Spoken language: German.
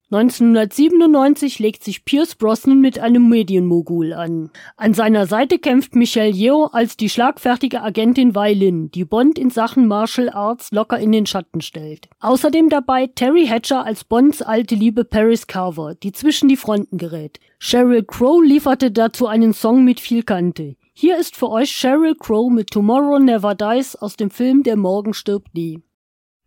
1997 legt sich Pierce Brosnan mit einem Medienmogul an. An seiner Seite kämpft Michelle Yeoh als die schlagfertige Agentin Wai Lin, die Bond in Sachen Martial Arts locker in den Schatten stellt. Außerdem dabei Terry Hatcher als Bonds alte Liebe Paris Carver, die zwischen die Fronten gerät. Sheryl Crow lieferte dazu einen Song mit viel Kante. Hier ist für euch Sheryl Crow mit Tomorrow Never Dies aus dem Film Der Morgen stirbt nie.